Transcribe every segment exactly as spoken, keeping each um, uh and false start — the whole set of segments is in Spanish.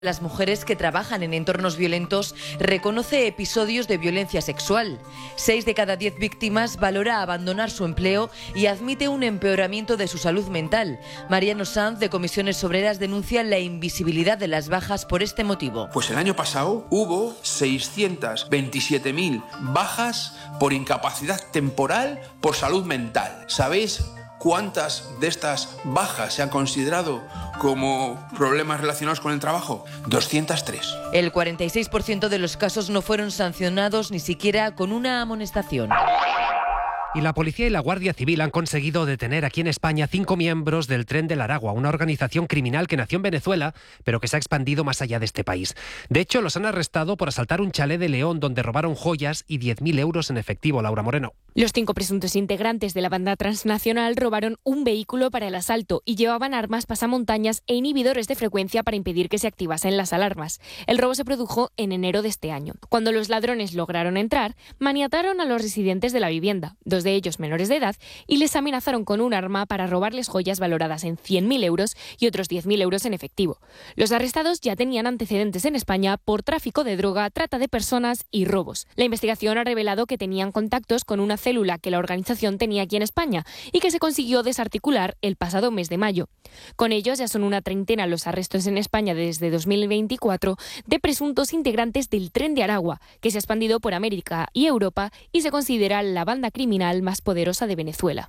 Las mujeres que trabajan en entornos violentos reconoce episodios de violencia sexual. Seis de cada diez víctimas valora abandonar su empleo y admite un empeoramiento de su salud mental. Mariano Sanz, de Comisiones Obreras, denuncia la invisibilidad de las bajas por este motivo. Pues el año pasado hubo seiscientas veintisiete mil bajas por incapacidad temporal por salud mental. ¿Sabéis cuántas de estas bajas se han considerado como problemas relacionados con el trabajo? doscientas tres. El cuarenta y seis por ciento de los casos no fueron sancionados ni siquiera con una amonestación. Y la policía y la Guardia Civil han conseguido detener aquí en España cinco miembros del Tren del Aragua, una organización criminal que nació en Venezuela, pero que se ha expandido más allá de este país. De hecho, los han arrestado por asaltar un chalet de León donde robaron joyas y diez mil euros en efectivo. Laura Moreno. Los cinco presuntos integrantes de la banda transnacional robaron un vehículo para el asalto y llevaban armas, pasamontañas e inhibidores de frecuencia para impedir que se activasen las alarmas. El robo se produjo en enero de este año. Cuando los ladrones lograron entrar, maniataron a los residentes de la vivienda, dos de ellos menores de edad, y les amenazaron con un arma para robarles joyas valoradas en cien mil euros y otros diez mil euros en efectivo. Los arrestados ya tenían antecedentes en España por tráfico de droga, trata de personas y robos. La investigación ha revelado que tenían contactos con una célula que la organización tenía aquí en España y que se consiguió desarticular el pasado mes de mayo. Con ellos ya son una treintena los arrestos en España desde dos mil veinticuatro de presuntos integrantes del Tren de Aragua, que se ha expandido por América y Europa y se considera la banda criminal más poderosa de Venezuela.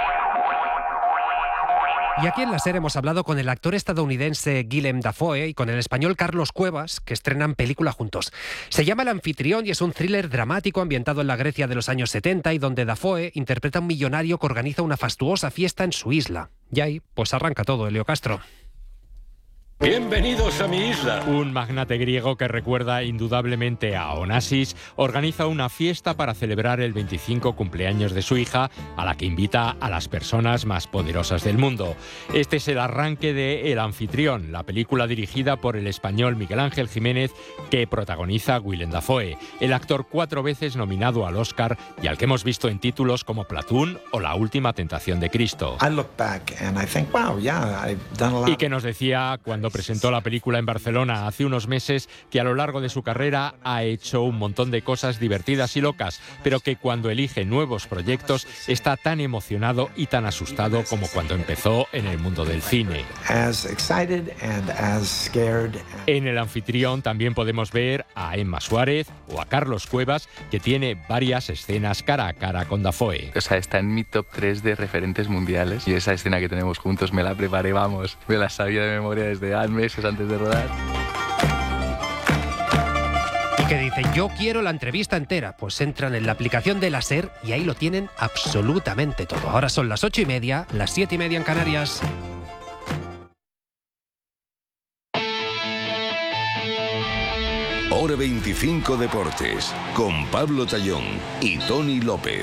Y aquí en la SER hemos hablado con el actor estadounidense Willem Dafoe y con el español Carlos Cuevas, que estrenan película juntos. Se llama El anfitrión y es un thriller dramático ambientado en la Grecia de los años setenta y donde Dafoe interpreta a un millonario que organiza una fastuosa fiesta en su isla. Y ahí, pues arranca todo, Elio Castro. Bienvenidos a mi isla. Un magnate griego que recuerda indudablemente a Onassis organiza una fiesta para celebrar el veinticinco cumpleaños de su hija, a la que invita a las personas más poderosas del mundo. Este es el arranque de El anfitrión, la película dirigida por el español Miguel Ángel Jiménez, que protagoniza Willem Dafoe, el actor cuatro veces nominado al Oscar y al que hemos visto en títulos como Platoon o La última tentación de Cristo. I look back and I think, wow, yeah, I've done a lot. Y que nos decía cuando presentó la película en Barcelona hace unos meses que a lo largo de su carrera ha hecho un montón de cosas divertidas y locas, pero que cuando elige nuevos proyectos está tan emocionado y tan asustado como cuando empezó en el mundo del cine. As excited and as scared. En El anfitrión también podemos ver a Emma Suárez o a Carlos Cuevas, que tiene varias escenas cara a cara con Dafoe. O sea, está en mi top tres de referentes mundiales y esa escena que tenemos juntos me la preparé, vamos, me la sabía de memoria desde meses antes de rodar. Y que dicen, yo quiero la entrevista entera. Pues entran en la aplicación de la SER y ahí lo tienen absolutamente todo. Ahora son las ocho y media, las siete y media en Canarias. Hora veinticinco Deportes, con Pablo Tallón y Tony López.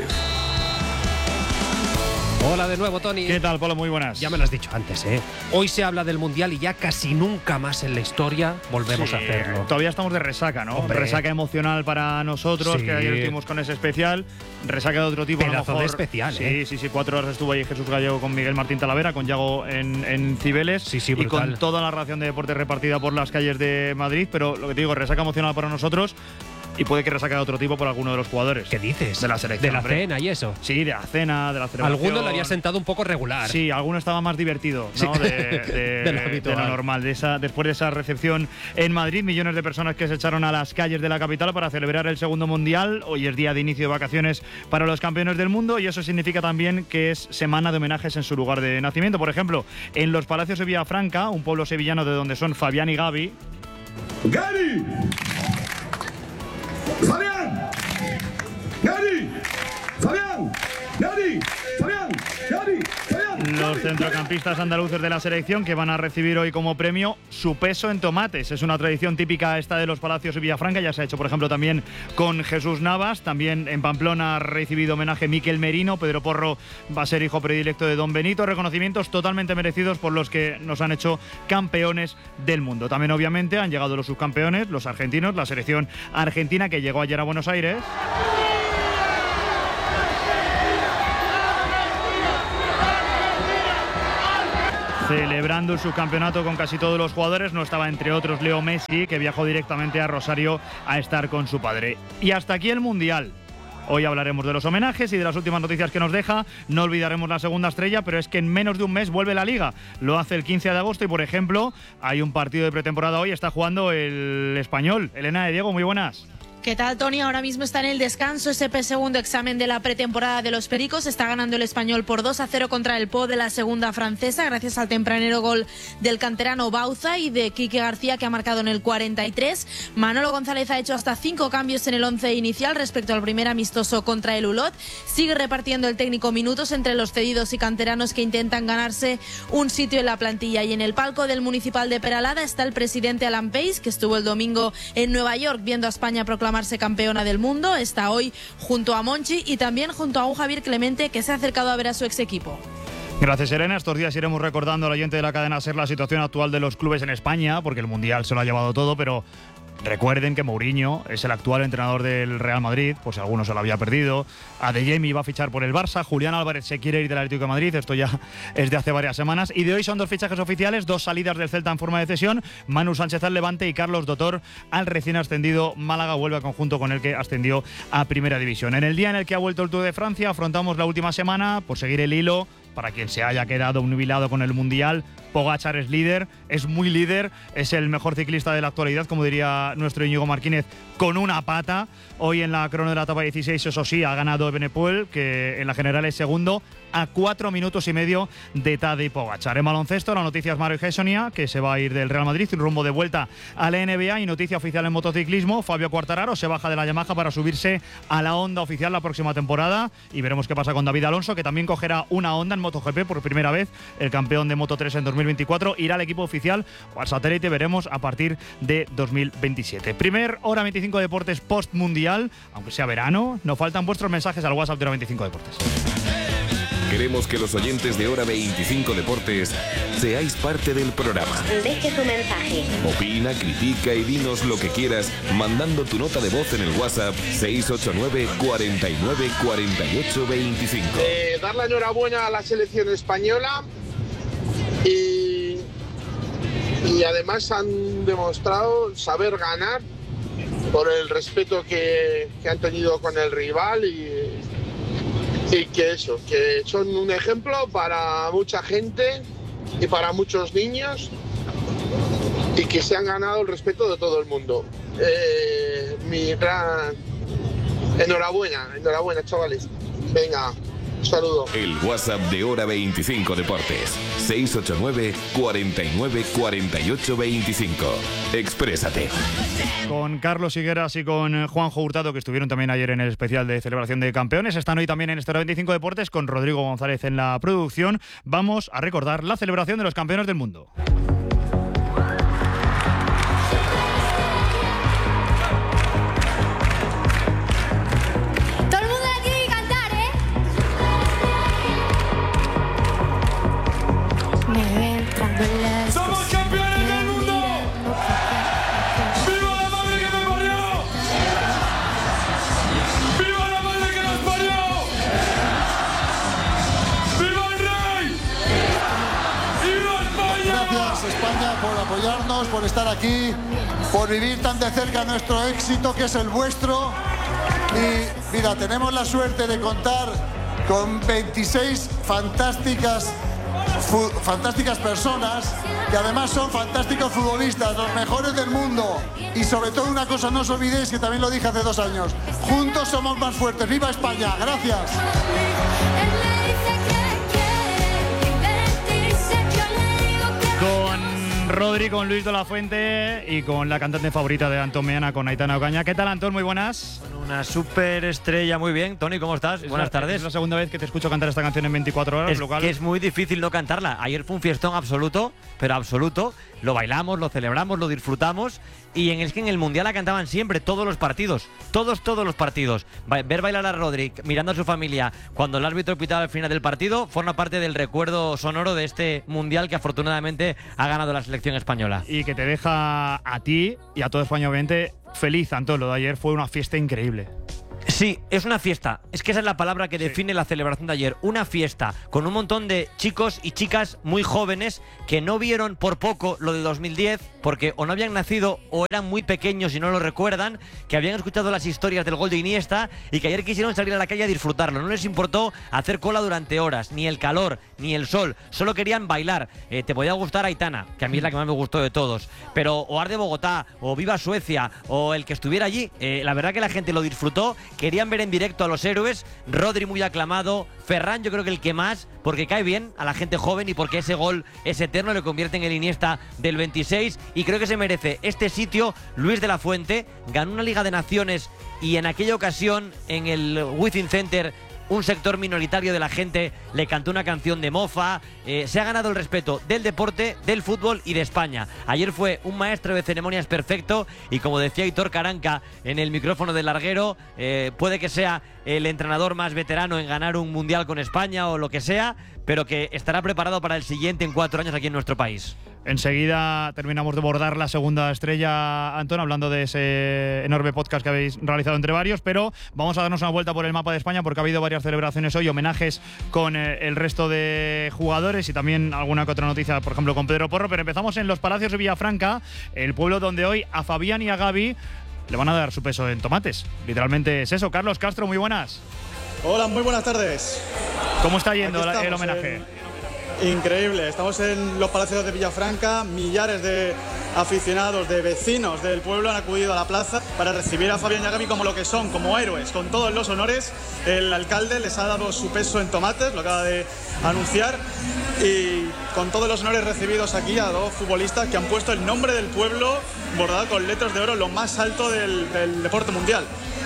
Hola de nuevo, Tony. ¿Qué tal, Pablo? Muy buenas. Ya me lo has dicho antes, ¿eh? Hoy se habla del Mundial y ya casi nunca más en la historia volvemos sí, a hacerlo. Todavía estamos de resaca, ¿no? Hombre. Resaca emocional para nosotros, Sí. que ayer estuvimos con ese especial. Resaca de otro tipo, Pedazo a lo mejor. de especial, sí, ¿eh? Sí, sí, cuatro horas estuvo ahí Jesús Gallego con Miguel Martín Talavera, con Yago en, en Cibeles. Sí, sí, y brutal. con toda la ración de deporte repartida por las calles de Madrid. Pero lo que te digo, resaca emocional para nosotros. Y puede que resaca de otro tipo por alguno de los jugadores. ¿Qué dices? De la selección. De la hombre. cena y eso. Sí, de la cena, de la celebración. Alguno le había sentado un poco regular. Sí, alguno estaba más divertido, ¿no? Sí. De, de, De lo de habitual. lo normal. De esa, después de esa recepción en Madrid, millones de personas que se echaron a las calles de la capital para celebrar el segundo mundial. Hoy es día de inicio de vacaciones para los campeones del mundo y eso significa también que es semana de homenajes en su lugar de nacimiento. Por ejemplo, en los Palacios de Villafranca, un pueblo sevillano de donde son Fabián y Gaby. ¡Gary! ¡Fabián! ¡Gary! ¡Fabián! ¡Gary! ¡Fabián! ¡Gary! ¡Fabián! Los centrocampistas andaluces de la selección que van a recibir hoy como premio su peso en tomates. Es una tradición típica esta de los Palacios de Villafranca. Ya se ha hecho, por ejemplo, también con Jesús Navas. También en Pamplona ha recibido homenaje Miquel Merino. Pedro Porro va a ser hijo predilecto de Don Benito. Reconocimientos totalmente merecidos por los que nos han hecho campeones del mundo. También, obviamente, han llegado los subcampeones, los argentinos, la selección argentina que llegó ayer a Buenos Aires. celebrando el subcampeonato con casi todos los jugadores. No estaba entre otros Leo Messi, que viajó directamente a Rosario a estar con su padre. Y hasta aquí el Mundial. Hoy hablaremos de los homenajes y de las últimas noticias que nos deja. No olvidaremos la segunda estrella, pero es que en menos de un mes vuelve la Liga. Lo hace el quince de agosto y, por ejemplo, hay un partido de pretemporada hoy. Está jugando el Español. Elena de Diego, muy buenas. ¿Qué tal, Tony? Ahora mismo está en el descanso ese segundo examen de la pretemporada de los Pericos. Está ganando el Español por dos a cero contra el Po de la segunda francesa, gracias al tempranero gol del canterano Bauza y de Quique García, que ha marcado en el cuarenta y tres. Manolo González ha hecho hasta cinco cambios en el once inicial respecto al primer amistoso contra el Ulot. Sigue repartiendo el técnico minutos entre los cedidos y canteranos que intentan ganarse un sitio en la plantilla. Y en el palco del Municipal de Peralada está el presidente Alan Pace, que estuvo el domingo en Nueva York viendo a España proclamar campeona del mundo. Está hoy junto a Monchi y también junto a un Javier Clemente, que se ha acercado a ver a su ex equipo. Gracias, Elena. Estos días iremos recordando al oyente de la cadena SER la situación actual de los clubes en España, porque el Mundial se lo ha llevado todo, pero recuerden que Mourinho es el actual entrenador del Real Madrid, pues si alguno se lo había perdido. Adeyemi va a fichar por el Barça, Julián Álvarez se quiere ir del Atlético de Madrid, esto ya es de hace varias semanas. Y de hoy son dos fichajes oficiales, dos salidas del Celta en forma de cesión: Manu Sánchez al Levante y Carlos Dotor al recién ascendido Málaga. Vuelve al conjunto con el que ascendió a Primera División. En el día en el que ha vuelto el Tour de Francia, afrontamos la última semana por seguir el hilo. Para quien se haya quedado nubilado con el Mundial, Pogačar es líder, es muy líder, es el mejor ciclista de la actualidad, como diría nuestro Íñigo Martínez, con una pata. Hoy en la crono de la etapa dieciséis, eso sí, ha ganado Evenepoel, que en la general es segundo, a cuatro minutos y medio de Tadej Pogačar. En baloncesto, la noticia es Mario Hessonia, que se va a ir del Real Madrid, un rumbo de vuelta a la N B A. Y noticia oficial en motociclismo, Fabio Quartararo se baja de la Yamaha para subirse a la Honda oficial la próxima temporada. Y veremos qué pasa con David Alonso, que también cogerá una Honda en MotoGP por primera vez. El campeón de Moto tres en dos mil veinticuatro irá al equipo oficial o al satélite, veremos a partir de dos mil veintisiete. Primer Hora veinticinco Deportes post mundial, aunque sea verano. Nos faltan vuestros mensajes al WhatsApp de Hora veinticinco Deportes. Queremos que los oyentes de Hora veinticinco Deportes seáis parte del programa. Deje tu mensaje. Opina, critica y dinos lo que quieras mandando tu nota de voz en el WhatsApp seis ocho nueve, cuarenta y nueve, cuarenta y ocho, veinticinco. Eh, dar la enhorabuena a la selección española y, y además han demostrado saber ganar por el respeto que, que han tenido con el rival y Y que eso, que son un ejemplo para mucha gente y para muchos niños y que se han ganado el respeto de todo el mundo. Eh, mi gran enhorabuena, enhorabuena chavales. Venga, un saludo. El WhatsApp de Hora veinticinco Deportes, seis ocho nueve, cuarenta y nueve, cuarenta y ocho, veinticinco. Exprésate. Con Carlos Higueras y con Juanjo Hurtado, que estuvieron también ayer en el especial de celebración de campeones, están hoy también en este Hora veinticinco Deportes con Rodrigo González en la producción. Vamos a recordar la celebración de los campeones del mundo. ¡Somos campeones del mundo! ¡Viva la madre que me parió! ¡Viva la madre que nos parió! ¡Viva el rey! ¡Viva España! Gracias, España, por apoyarnos, por estar aquí, por vivir tan de cerca nuestro éxito, que es el vuestro. Y mira, tenemos la suerte de contar con veintiséis fantásticas fantásticas personas que además son fantásticos futbolistas, los mejores del mundo. Y sobre todo una cosa, no os olvidéis, que también lo dije hace dos años: juntos somos más fuertes. ¡Viva España! Gracias. Con Rodri, con Luis de la Fuente y con la cantante favorita de Antón Meana, con Aitana Ocaña. ¿Qué tal, Antón? Muy buenas. Una súper estrella, muy bien. Tony, ¿cómo estás? Es Buenas la, tardes. Es la segunda vez que te escucho cantar esta canción en veinticuatro horas. Es local. que es muy difícil no cantarla. Ayer fue un fiestón absoluto, pero absoluto. Lo bailamos, lo celebramos, lo disfrutamos. Y en, es que en el Mundial la cantaban siempre, todos los partidos. Todos, todos los partidos. Ver bailar a Rodri mirando a su familia cuando el árbitro pitaba al final del partido forma parte del recuerdo sonoro de este Mundial que afortunadamente ha ganado la selección española. Y que te deja a ti y a todo España, obviamente, feliz, Antón. Lo de ayer fue una fiesta increíble. Sí, es una fiesta. Es que esa es la palabra que define sí. la celebración de ayer. Una fiesta con un montón de chicos y chicas muy jóvenes que no vieron por poco lo de dos mil diez porque o no habían nacido o eran muy pequeños y no lo recuerdan, que habían escuchado las historias del gol de Iniesta y que ayer quisieron salir a la calle a disfrutarlo. No les importó hacer cola durante horas, ni el calor, ni el sol. Solo querían bailar. Eh, te podía gustar Aitana, que a mí es la que más me gustó de todos. Pero o Arde Bogotá, o Viva Suecia, o el que estuviera allí, eh, la verdad que la gente lo disfrutó. Querían ver en directo a los héroes. Rodri muy aclamado, Ferran yo creo que el que más, porque cae bien a la gente joven y porque ese gol es eterno, le convierte en el Iniesta del veintiséis y creo que se merece este sitio. Luis de la Fuente ganó una Liga de Naciones y en aquella ocasión en el Within Center un sector minoritario de la gente le cantó una canción de mofa. Eh, se ha ganado el respeto del deporte, del fútbol y de España. Ayer fue un maestro de ceremonias perfecto y como decía Hitor Caranca en el micrófono del larguero, eh, puede que sea el entrenador más veterano en ganar un mundial con España o lo que sea, pero que estará preparado para el siguiente en cuatro años aquí en nuestro país. Enseguida terminamos de bordar la segunda estrella, Antón, hablando de ese enorme podcast que habéis realizado entre varios, pero vamos a darnos una vuelta por el mapa de España porque ha habido varias celebraciones hoy, homenajes con eh, el resto de jugadores y también alguna que otra noticia, por ejemplo, con Pedro Porro, pero empezamos en los Palacios de Villafranca, el pueblo donde hoy a Fabián y a Gaby le van a dar su peso en tomates. Literalmente es eso. Carlos Castro, muy buenas. Hola, muy buenas tardes. ¿Cómo está yendo la, el homenaje? En... Increíble, estamos en los Palacios de Villafranca, millares de aficionados, de vecinos del pueblo han acudido a la plaza para recibir a Fabián y a Gaby como lo que son, como héroes, con todos los honores. El alcalde les ha dado su peso en tomates, lo acaba de anunciar, y con todos los honores recibidos aquí a dos futbolistas que han puesto el nombre del pueblo bordado con letras de oro, lo más alto del, del deporte mundial.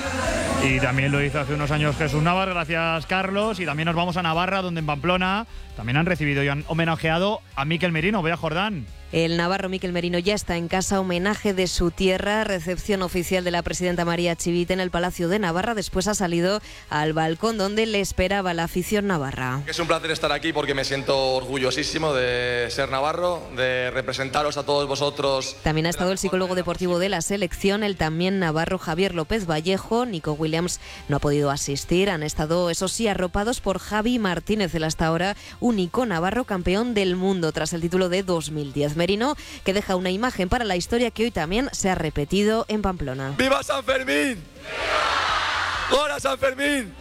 Y también lo hizo hace unos años Jesús Navas, gracias Carlos. Y también nos vamos a Navarra, donde en Pamplona también han recibido y han homenajeado a Mikel Merino. Bea Jordán. El navarro Mikel Merino ya está en casa, homenaje de su tierra, recepción oficial de la presidenta María Chivite en el Palacio de Navarra. Después ha salido al balcón donde le esperaba la afición navarra. Es un placer estar aquí porque me siento orgullosísimo de ser navarro, de representaros a todos vosotros. También ha estado el psicólogo deportivo de la selección, el también navarro Javier López Vallejo. Nico Williams no ha podido asistir. Han estado, eso sí, arropados por Javi Martínez, el hasta ahora único navarro campeón del mundo tras el título de dos mil diez. Merino, que deja una imagen para la historia que hoy también se ha repetido en Pamplona. ¡Viva San Fermín! ¡Viva! ¡Hola San Fermín!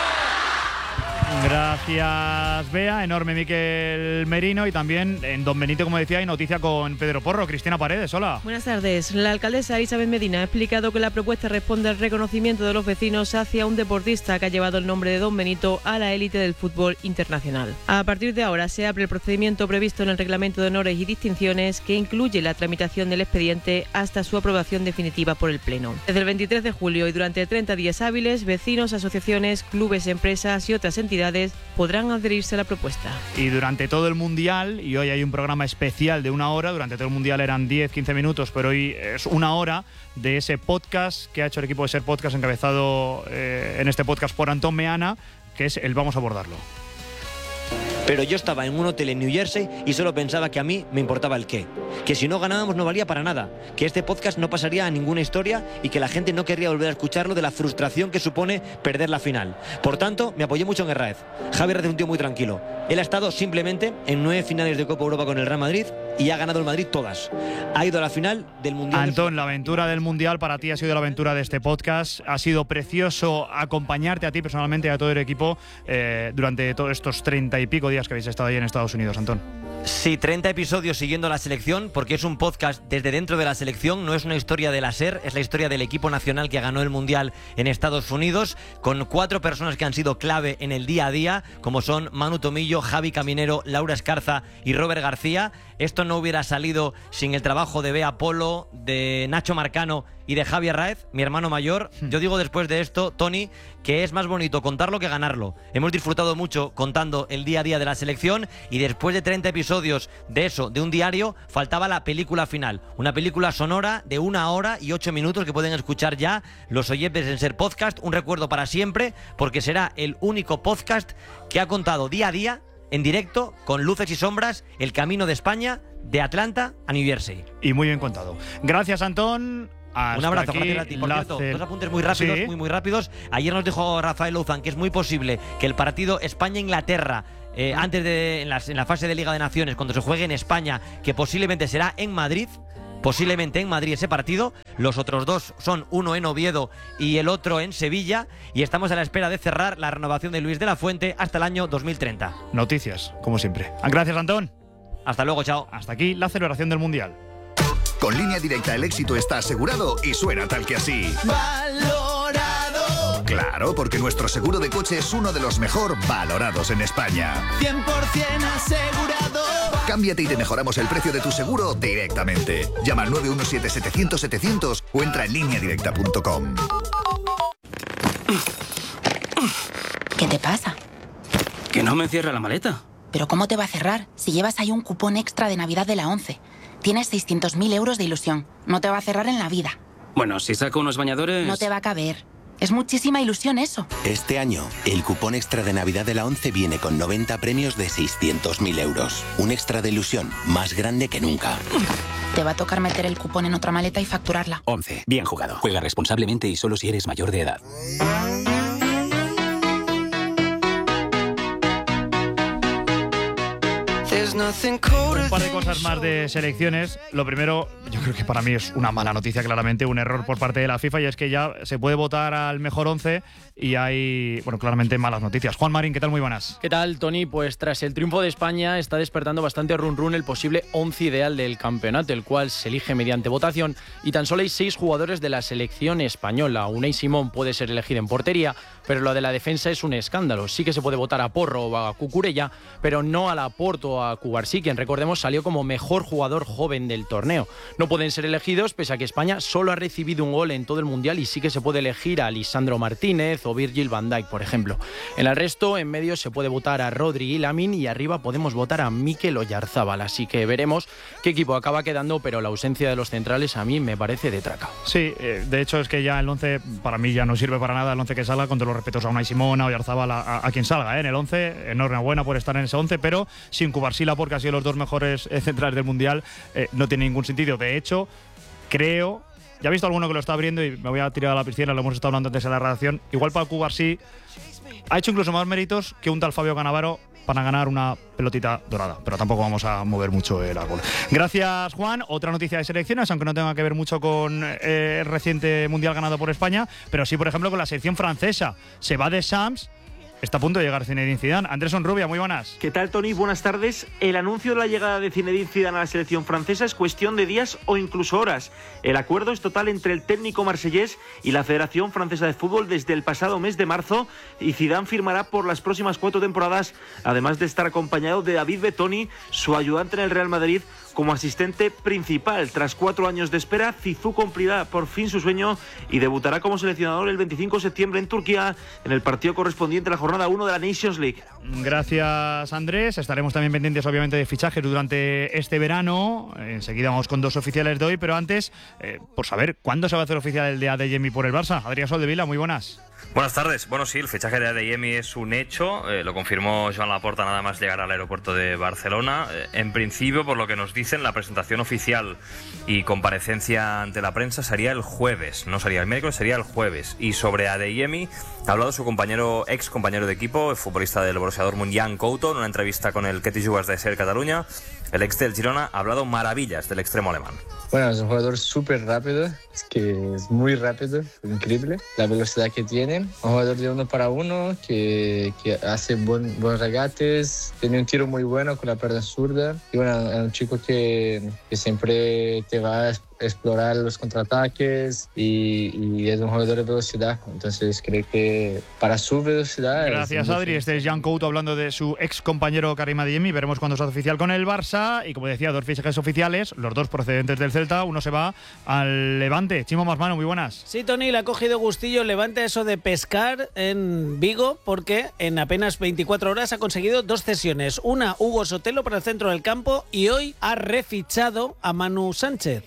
Gracias, Bea. Enorme Mikel Merino. Y también en Don Benito, como decía, hay noticia con Pedro Porro. Cristina Paredes, hola. Buenas tardes. La alcaldesa Isabel Medina ha explicado que la propuesta responde al reconocimiento de los vecinos hacia un deportista que ha llevado el nombre de Don Benito a la élite del fútbol internacional. A partir de ahora se abre el procedimiento previsto en el Reglamento de Honores y Distinciones, que incluye la tramitación del expediente hasta su aprobación definitiva por el Pleno. Desde el veintitrés de julio y durante treinta días hábiles, vecinos, asociaciones, clubes, empresas y otras entidades podrán adherirse a la propuesta. Y durante todo el Mundial, y hoy hay un programa especial de una hora, durante todo el Mundial eran diez a quince minutos, pero hoy es una hora de ese podcast que ha hecho el equipo de Ser Podcast, encabezado eh, en este podcast por Antón Meana, que es el Vamos a abordarlo. Pero yo estaba en un hotel en New Jersey y solo pensaba que a mí me importaba el qué. Que si no ganábamos no valía para nada. Que este podcast no pasaría a ninguna historia y que la gente no querría volver a escucharlo de la frustración que supone perder la final. Por tanto, me apoyé mucho en Herráez. Javi Herráez es un tío muy tranquilo. Él ha estado simplemente en nueve finales de Copa Europa con el Real Madrid y ha ganado el Madrid todas. Ha ido a la final del Mundial. Antón, la aventura del Mundial para ti ha sido la aventura de este podcast. Ha sido precioso acompañarte a ti personalmente y a todo el equipo eh, durante todos estos treinta y pico días que habéis estado ahí en Estados Unidos, Antón. Sí, treinta episodios siguiendo la selección, porque es un podcast desde dentro de la selección, no es una historia de la SER, es la historia del equipo nacional que ganó el Mundial en Estados Unidos, con cuatro personas que han sido clave en el día a día, como son Manu Tomillo, Javi Caminero, Laura Escarza y Robert García. Esto no hubiera salido sin el trabajo de Bea Polo, de Nacho Marcano y de Javi Herráez, mi hermano mayor. Yo digo después de esto, Tony, que es más bonito contarlo que ganarlo. Hemos disfrutado mucho contando el día a día de la selección y después de treinta episodios de eso, de un diario, faltaba la película final. Una película sonora de una hora y ocho minutos que pueden escuchar ya los oyentes en Ser Podcast. Un recuerdo para siempre, porque será el único podcast que ha contado día a día, en directo, con luces y sombras, el camino de España, de Atlanta a New Jersey. Y muy bien contado. Gracias, Antón. Hasta Un abrazo, aquí Frater a ti. Por la cierto, cel- dos apuntes muy rápidos, Sí. muy, muy rápidos. Ayer nos dijo Rafael Louzán que es muy posible que el partido España-Inglaterra, eh, antes de en, las- en la fase de Liga de Naciones, cuando se juegue en España, que posiblemente será en Madrid, posiblemente en Madrid ese partido. Los otros dos son uno en Oviedo y el otro en Sevilla. Y estamos a la espera de cerrar la renovación de Luis de la Fuente hasta el año dos mil treinta. Noticias, como siempre. Gracias, Antón. Hasta luego, chao. Hasta aquí la celebración del Mundial. Con Línea Directa el éxito está asegurado y suena tal que así. Valorado. Claro, porque nuestro seguro de coche es uno de los mejor valorados en España. cien por ciento asegurado. Cámbiate y te mejoramos el precio de tu seguro directamente. Llama al nueve uno siete setecientos setecientos o entra en línea directa punto com. ¿Qué te pasa? Que no me cierra la maleta. ¿Pero cómo te va a cerrar si llevas ahí un cupón extra de Navidad de la ONCE? Tienes seiscientos mil euros de ilusión. No te va a cerrar en la vida. Bueno, si saco unos bañadores... No te va a caber. Es muchísima ilusión eso. Este año, el cupón extra de Navidad de la ONCE viene con noventa premios de seiscientos mil euros. Un extra de ilusión más grande que nunca. Te va a tocar meter el cupón en otra maleta y facturarla. ONCE. Bien jugado. Juega responsablemente y solo si eres mayor de edad. Un par de cosas más de selecciones. Lo primero, yo creo que para mí es una mala noticia, claramente, un error por parte de la FIFA, y es que ya se puede votar al mejor once y hay, bueno, claramente malas noticias. Juan Marín, ¿qué tal? Muy buenas. ¿Qué tal, Tony? Pues tras el triunfo de España está despertando bastante run run el posible once ideal del campeonato, el cual se elige mediante votación, y tan solo hay seis jugadores de la selección española. Unai Simón puede ser elegido en portería, pero lo de la defensa es un escándalo. Sí que se puede votar a Porro o a Cucurella, pero no a Laporte o a Cubarsí, quien, recordemos, salió como mejor jugador joven del torneo. No pueden ser elegidos, pese a que España solo ha recibido un gol en todo el Mundial, y sí que se puede elegir a Lisandro Martínez o Virgil van Dijk, por ejemplo. En el resto, en medio se puede votar a Rodri y Lamine, y arriba podemos votar a Mikel Oyarzábal. Así que veremos qué equipo acaba quedando, pero la ausencia de los centrales a mí me parece de traca. Sí, eh, de hecho es que ya el once para mí ya no sirve para nada, el once que salga, con todos los respetos a Unai Simón, a Oyarzábal, a, a, a quien salga, ¿eh? En el once, enhorabuena por estar en ese once, pero sin Cubarsí, porque han sido los dos mejores eh, centrales del Mundial, eh, no tiene ningún sentido. De hecho, creo, ya he visto alguno que lo está abriendo y me voy a tirar a la piscina, lo hemos estado hablando antes en la redacción, igual para Cubarsí ha hecho incluso más méritos que un tal Fabio Cannavaro para ganar una pelotita dorada, pero tampoco vamos a mover mucho el árbol. Gracias, Juan. Otra noticia de selecciones, aunque no tenga que ver mucho con eh, el reciente Mundial ganado por España, pero sí, por ejemplo, con la selección francesa. Se va de Shams. Está a punto de llegar Zinedine Zidane. Andrés Onrubia, muy buenas. ¿Qué tal, Tony? Buenas tardes. El anuncio de la llegada de Zinedine Zidane a la selección francesa es cuestión de días o incluso horas. El acuerdo es total entre el técnico marsellés y la Federación Francesa de Fútbol desde el pasado mes de marzo, y Zidane firmará por las próximas cuatro temporadas, además de estar acompañado de David Bettoni, su ayudante en el Real Madrid, como asistente principal. Tras cuatro años de espera, Zizou cumplirá por fin su sueño y debutará como seleccionador el veinticinco de septiembre en Turquía, en el partido correspondiente a la jornada uno de la Nations League. Gracias, Andrés. Estaremos también pendientes, obviamente, de fichajes durante este verano. Enseguida vamos con dos oficiales de hoy, pero antes, eh, por saber cuándo se va a hacer oficial el de Adeyemi por el Barça. Adrián Soldevila, muy buenas. Buenas tardes. Bueno, sí, el fichaje de Adeyemi es un hecho. Eh, lo confirmó Joan Laporta nada más llegar al aeropuerto de Barcelona. Eh, en principio, por lo que nos dicen, la presentación oficial y comparecencia ante la prensa sería el jueves. No sería el miércoles, sería el jueves. Y sobre Adeyemi ha hablado su compañero, ex compañero de equipo, el futbolista del Borussia Dortmund, Jan Couto, en una entrevista con el Que t'hi jugues de Ser Cataluña. El ex del Girona ha hablado maravillas del extremo alemán. Bueno, es un jugador súper rápido, es que es muy rápido, increíble la velocidad que tiene. Un jugador de uno para uno que, que hace buen, buenos regates, tiene un tiro muy bueno con la pierna zurda. Y bueno, es un chico que, que siempre te va a explorar los contraataques y, y es un jugador de velocidad. Entonces creo que para su velocidad... Gracias, Adri. Este es Jan Couto hablando de su ex compañero Karim Adeyemi. Veremos cuándo se hace oficial con el Barça. Y como decía, dos fichajes oficiales, los dos procedentes del Celta. Uno se va al Levante. Chimo Masmano, muy buenas. Sí, Tony, le ha cogido gustillo Levante eso de pescar en Vigo, porque en apenas veinticuatro horas ha conseguido dos cesiones. Una, Hugo Sotelo para el centro del campo, y hoy ha refichado a Manu Sánchez, el lateral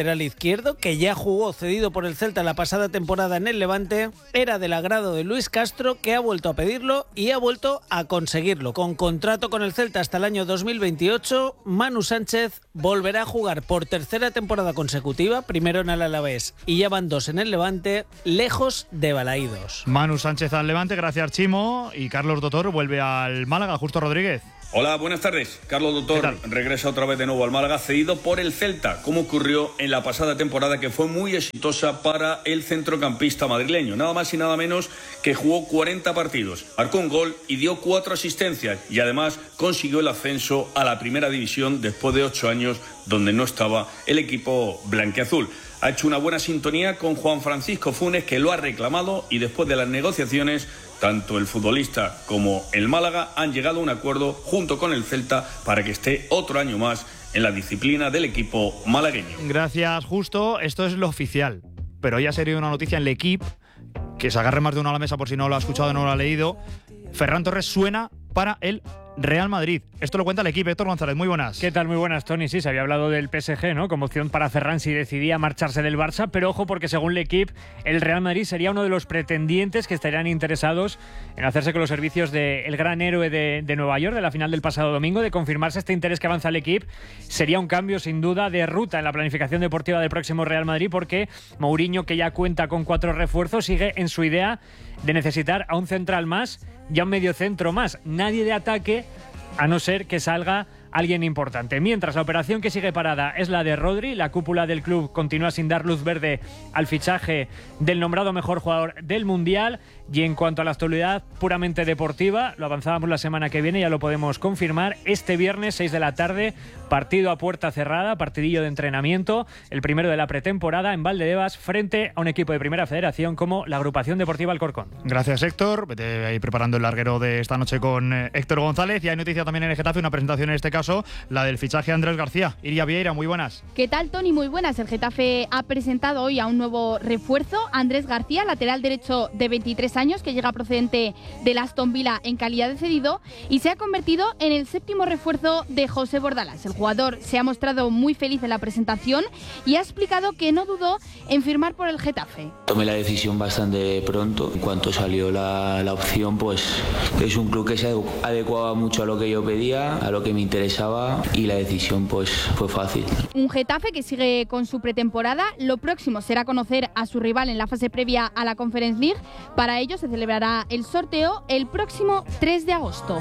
lateral izquierdo, que ya jugó cedido por el Celta la pasada temporada en el Levante, era del agrado de Luis Castro, que ha vuelto a pedirlo y ha vuelto a conseguirlo. Con contrato con el Celta hasta el año dos mil veintiocho, Manu Sánchez volverá a jugar por tercera temporada consecutiva, primero en el Alavés y ya van dos en el Levante, lejos de Balaídos. Manu Sánchez al Levante, gracias Chimo, y Carlos Dotor vuelve al Málaga. Justo Rodríguez. Hola, buenas tardes. Carlos Dotor regresa otra vez de nuevo al Málaga, cedido por el Celta, como ocurrió en la pasada temporada, que fue muy exitosa para el centrocampista madrileño. Nada más y nada menos que jugó cuarenta partidos, marcó un gol y dio cuatro asistencias, y además consiguió el ascenso a la primera división después de ocho años donde no estaba el equipo blanquiazul. Ha hecho una buena sintonía con Juan Francisco Funes, que lo ha reclamado, y después de las negociaciones, tanto el futbolista como el Málaga han llegado a un acuerdo junto con el Celta para que esté otro año más en la disciplina del equipo malagueño. Gracias, Justo. Esto es lo oficial, pero hoy ha salido una noticia en L'Equipe, que se agarre más de uno a la mesa por si no lo ha escuchado o no lo ha leído. Ferran Torres suena para el Real Madrid. Esto lo cuenta el equipo. Héctor González, muy buenas. ¿Qué tal? Muy buenas, Tony. Sí, se había hablado del P S G, ¿no?, como opción para Ferran si decidía marcharse del Barça, pero ojo, porque según el equipo, el Real Madrid sería uno de los pretendientes que estarían interesados en hacerse con los servicios del gran héroe de, de Nueva York, de la final del pasado domingo. De confirmarse este interés que avanza el equipo, sería un cambio sin duda de ruta en la planificación deportiva del próximo Real Madrid, porque Mourinho, que ya cuenta con cuatro refuerzos, sigue en su idea de necesitar a un central más y a un mediocentro más. Nadie de ataque, a no ser que salga alguien importante. Mientras, la operación que sigue parada es la de Rodri. La cúpula del club continúa sin dar luz verde al fichaje del nombrado mejor jugador del Mundial. Y en cuanto a la actualidad puramente deportiva, lo avanzábamos la semana que viene, ya lo podemos confirmar. Este viernes, seis de la tarde, partido a puerta cerrada, partidillo de entrenamiento, el primero de la pretemporada en Valdebebas, frente a un equipo de Primera Federación como la Agrupación Deportiva Alcorcón. Gracias, Héctor. Vete ahí preparando el larguero de esta noche con eh, Héctor González. Y hay noticia también en el Getafe, una presentación en este caso, la del fichaje de Andrés García. Iria Vieira, muy buenas. ¿Qué tal, Tony? Muy buenas. El Getafe ha presentado hoy a un nuevo refuerzo, Andrés García, lateral derecho de veintitrés años, que llega procedente del Aston Villa en calidad de cedido, y se ha convertido en el séptimo refuerzo de José Bordalas. El jugador se ha mostrado muy feliz en la presentación y ha explicado que no dudó en firmar por el Getafe. Tomé la decisión bastante pronto. En cuanto salió la, la opción, pues es un club que se adecuaba mucho a lo que yo pedía, a lo que me interesaba, y la decisión pues fue fácil. Un Getafe que sigue con su pretemporada. Lo próximo será conocer a su rival en la fase previa a la Conference League. Para ello se celebrará el sorteo el próximo tres de agosto.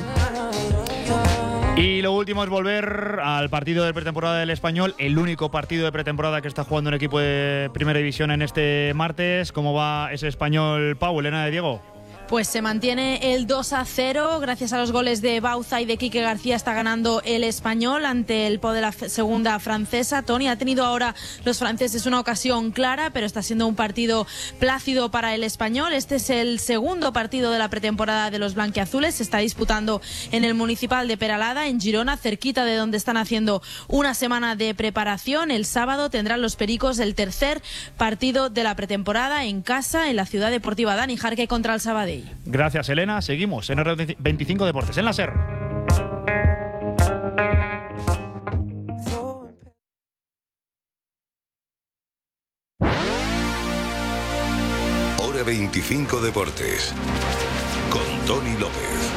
Y lo último es volver al partido de pretemporada del Español, el único partido de pretemporada que está jugando un equipo de Primera División en este martes. ¿Cómo va ese Español, Pau, Elena de Diego? Pues se mantiene el dos a cero, gracias a los goles de Bauza y de Quique García está ganando el Español ante el P O de la segunda francesa. Tony, ha tenido ahora los franceses una ocasión clara, pero está siendo un partido plácido para el Español. Este es el segundo partido de la pretemporada de los blanquiazules, se está disputando en el Municipal de Peralada, en Girona, cerquita de donde están haciendo una semana de preparación. El sábado tendrán los pericos el tercer partido de la pretemporada en casa, en la Ciudad Deportiva Dani Jarque contra el Sabadell. Gracias, Elena. Seguimos en R veinticinco Deportes, en la SER. Hora veinticinco Deportes con Tony López.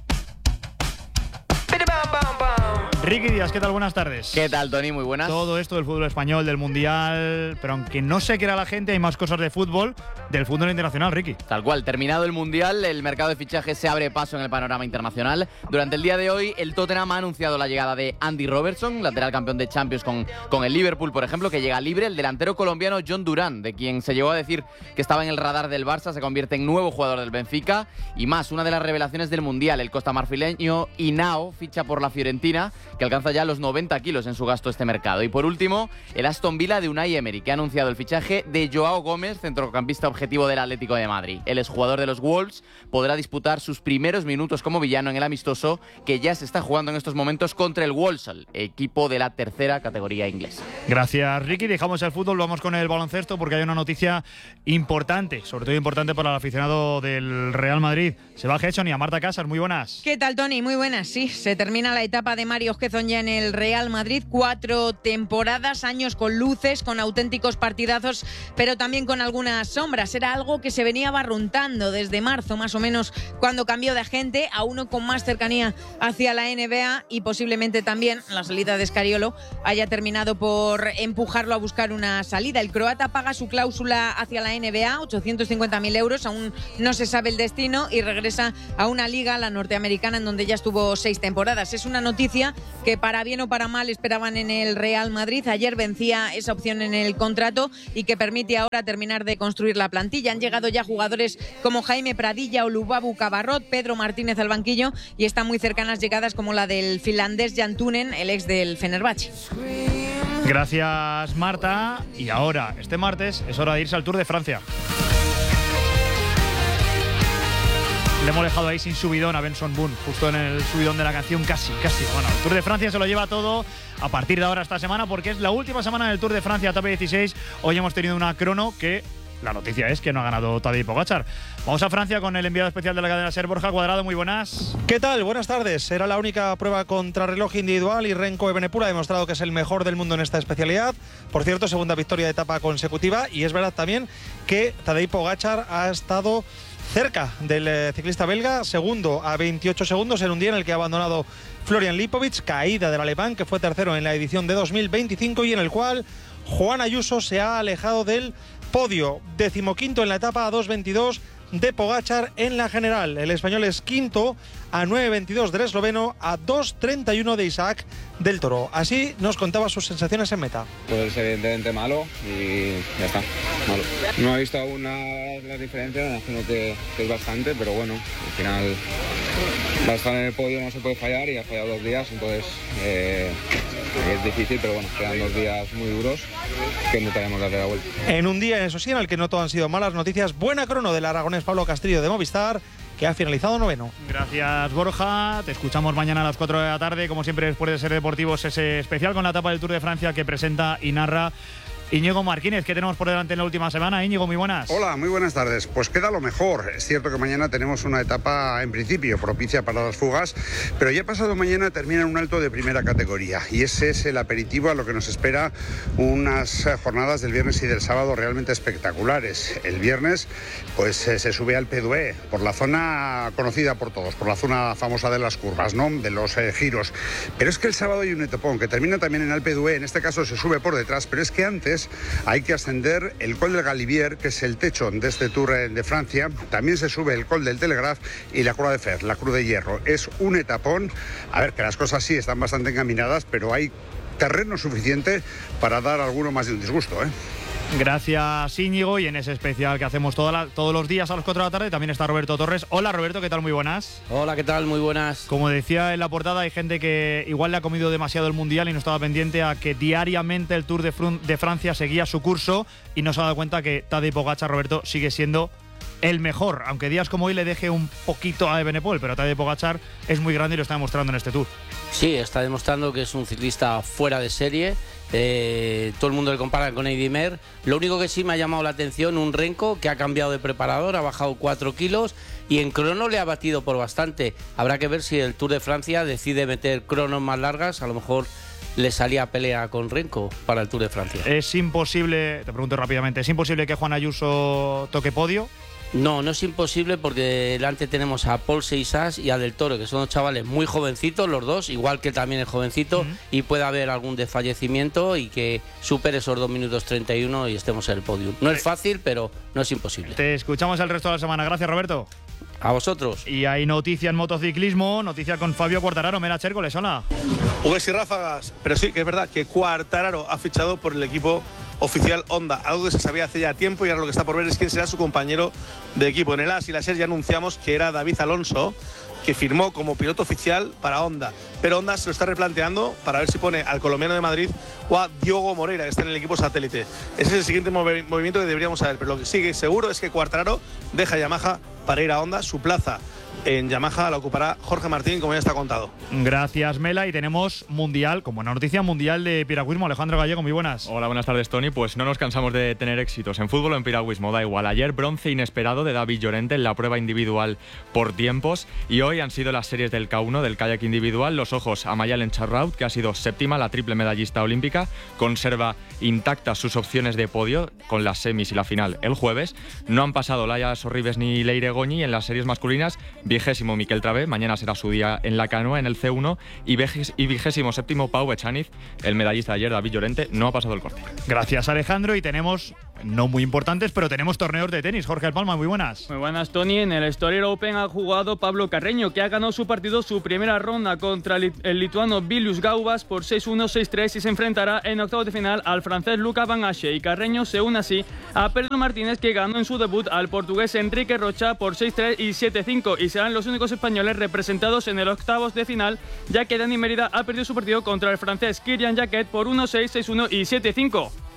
Ricky Díaz, ¿qué tal? Buenas tardes. ¿Qué tal, Tony? Muy buenas. Todo esto del fútbol español, del Mundial, pero aunque no sé qué era la gente, hay más cosas de fútbol, del fútbol internacional, Ricky. Tal cual, terminado el Mundial, el mercado de fichajes se abre paso en el panorama internacional. Durante el día de hoy, el Tottenham ha anunciado la llegada de Andy Robertson, lateral campeón de Champions con, con el Liverpool, por ejemplo, que llega libre. El delantero colombiano John Durán, de quien se llegó a decir que estaba en el radar del Barça, se convierte en nuevo jugador del Benfica. Y más, una de las revelaciones del Mundial, el costamarfileño Hinao ficha por la Fiorentina, que alcanza ya los noventa kilos en su gasto este mercado. Y por último, el Aston Villa de Unai Emery, que ha anunciado el fichaje de Joao Gómez, centrocampista objetivo del Atlético de Madrid. El exjugador de los Wolves podrá disputar sus primeros minutos como villano en el amistoso que ya se está jugando en estos momentos contra el Walsall, equipo de la tercera categoría inglesa. Gracias, Ricky. Dejamos el fútbol, vamos con el baloncesto, porque hay una noticia importante, sobre todo importante para el aficionado del Real Madrid. Se va Getson y a Marta Casas, muy buenas. ¿Qué tal, Tony? Muy buenas, sí. Se termina la etapa de Mario que son ya en el Real Madrid, cuatro temporadas, años con luces, con auténticos partidazos, pero también con algunas sombras. Era algo que se venía barruntando desde marzo, más o menos, cuando cambió de agente a uno con más cercanía hacia la N B A, y posiblemente también la salida de Scariolo haya terminado por empujarlo a buscar una salida. El croata paga su cláusula hacia la N B A, ochocientos cincuenta mil euros, aún no se sabe el destino, y regresa a una liga, la norteamericana, en donde ya estuvo seis temporadas. Es una noticia que, para bien o para mal, esperaban en el Real Madrid. Ayer vencía esa opción en el contrato y que permite ahora terminar de construir la plantilla. Han llegado ya jugadores como Jaime Pradilla o Lubabu Cabarrot, Pedro Martínez al banquillo, y están muy cercanas llegadas como la del finlandés Jan Tunen, el ex del Fenerbahce. Gracias, Marta. Y ahora, este martes, es hora de irse al Tour de Francia. Le hemos dejado ahí sin subidón a Benson Boone, justo en el subidón de la canción, casi, casi. Bueno, el Tour de Francia se lo lleva todo a partir de ahora esta semana, porque es la última semana del Tour de Francia, etapa dieciséis. Hoy hemos tenido una crono que la noticia es que no ha ganado Tadej Pogačar. Vamos a Francia con el enviado especial de la cadena SER, Borja Cuadrado. Muy buenas. ¿Qué tal? Buenas tardes. Era la única prueba contrarreloj individual y Renko Evenepoel ha demostrado que es el mejor del mundo en esta especialidad. Por cierto, segunda victoria de etapa consecutiva, y es verdad también que Tadej Pogačar ha estado cerca del eh, ciclista belga, segundo a veintiocho segundos en un día en el que ha abandonado Florian Lipovic, caída del alemán que fue tercero en la edición de dos mil veinticinco y en el cual Juan Ayuso se ha alejado del podio. Decimoquinto en la etapa a dos veintidós de Pogačar en la general. El español es quinto a nueve veintidós del esloveno, a dos treinta y uno de Isaac del Toro. Así nos contaba sus sensaciones en meta. Pues evidentemente malo y ya está, malo. No he visto aún las diferencias, me imagino que, que es bastante, pero bueno, al final va a estar en el podio, no se puede fallar, y ha fallado dos días, entonces eh, es difícil, pero bueno, quedan dos días muy duros que intentaremos darle la vuelta. En un día, eso sí, en el que no todo han sido malas noticias, buena crono del aragonés Pablo Castillo de Movistar, que ha finalizado noveno. Gracias, Borja. Te escuchamos mañana a las cuatro de la tarde, como siempre, después de Ser Deportivos, ese especial con la etapa del Tour de Francia que presenta y narra Íñigo Martínez. ¿Qué tenemos por delante en la última semana? Íñigo, muy buenas. Hola, muy buenas tardes. Pues queda lo mejor. Es cierto que mañana tenemos una etapa, en principio, propicia para las fugas, pero ya pasado mañana termina un alto de primera categoría, y ese es el aperitivo a lo que nos espera unas jornadas del viernes y del sábado realmente espectaculares. El viernes, pues eh, se sube al P D U E, por la zona conocida por todos, por la zona famosa de las curvas, ¿no?, de los eh, giros. Pero es que el sábado hay un etapón que termina también en Alpe d'Huez, en este caso se sube por detrás, pero es que antes hay que ascender el Col del Galibier, que es el techo de este Tour de Francia. También se sube el Col del Telegraph y la Croix de Fer, la Cruz de Hierro. Es un etapón. A ver, que las cosas sí están bastante encaminadas, pero hay terreno suficiente para dar alguno más de un disgusto, ¿eh? Gracias, Íñigo. Y en ese especial que hacemos toda la, todos los días a las cuatro de la tarde también está Roberto Torres. Hola, Roberto, ¿qué tal? Muy buenas. Hola, ¿qué tal? Muy buenas. Como decía en la portada, hay gente que igual le ha comido demasiado el Mundial y no estaba pendiente a que diariamente el Tour de, Fr- de Francia seguía su curso, y no se ha dado cuenta que Tadej Pogačar, Roberto, sigue siendo el mejor, aunque días como hoy le deje un poquito a Evenepoel, pero Tadej Pogačar es muy grande y lo está demostrando en este Tour. Sí, está demostrando que es un ciclista fuera de serie. Eh, todo el mundo le compara con Eddy Merckx. Lo único que sí me ha llamado la atención, un Renko que ha cambiado de preparador, ha bajado cuatro kilos y en crono le ha batido por bastante. Habrá que ver si el Tour de Francia decide meter cronos más largas, a lo mejor le salía pelea con Renko para el Tour de Francia. Es imposible, te pregunto rápidamente, ¿es imposible que Juan Ayuso toque podio? No, no es imposible, porque delante tenemos a Paul Seixas y a Del Toro, que son dos chavales muy jovencitos los dos, igual que también es jovencito, uh-huh. y puede haber algún desfallecimiento y que supere esos dos minutos treinta y uno y estemos en el podio. No es fácil, pero no es imposible. Te escuchamos el resto de la semana. Gracias, Roberto. A vosotros. Y hay noticia en motociclismo, noticia con Fabio Quartararo. Mera Chércoles, hola. Jugues y ráfagas, pero sí que es verdad que Quartararo ha fichado por el equipo oficial Honda, algo que se sabía hace ya tiempo, y ahora lo que está por ver es quién será su compañero de equipo. En el A S y la SER ya anunciamos que era David Alonso, que firmó como piloto oficial para Honda, pero Honda se lo está replanteando para ver si pone al colombiano de Madrid o a Diogo Moreira, que está en el equipo satélite. Ese es el siguiente movi- movimiento que deberíamos saber, pero lo que sigue seguro es que Quartararo deja Yamaha para ir a Honda. Su plaza en Yamaha la ocupará Jorge Martín, como ya está contado. Gracias, Mela. Y tenemos mundial, como una noticia mundial de piragüismo. Alejandro Gallego, muy buenas. Hola, buenas tardes, Tony. Pues no nos cansamos de tener éxitos en fútbol o en piragüismo, da igual. Ayer bronce inesperado de David Llorente en la prueba individual por tiempos, y hoy han sido las series del K uno, del kayak individual. Los ojos a Mayalen Charraut, que ha sido séptima, la triple medallista olímpica, conserva intactas sus opciones de podio con las semis y la final el jueves. No han pasado Laia Sorribes ni Leire Goñi en las series masculinas. Vigésimo Miquel Travé, mañana será su día en la canoa en el C uno, y, vegis, y vigésimo séptimo Pau Echaniz, el medallista de ayer David Llorente, no ha pasado el corte. Gracias, Alejandro. Y tenemos, no muy importantes, pero tenemos torneos de tenis. Jorge Palma, muy buenas. Muy buenas, Tony. En el Estoril Open ha jugado Pablo Carreño, que ha ganado su partido, su primera ronda contra el lituano Vilius Gaubas por seis uno, seis tres, y se enfrentará en octavos de final al francés Luca Van Assche. Y Carreño se une así a Pedro Martínez, que ganó en su debut al portugués Enrique Rocha por seis tres y siete cinco, y serán los únicos españoles representados en el octavos de final, ya que Dani Mérida ha perdido su partido contra el francés Kirian Jacquet por uno seis, seis uno y siete cinco.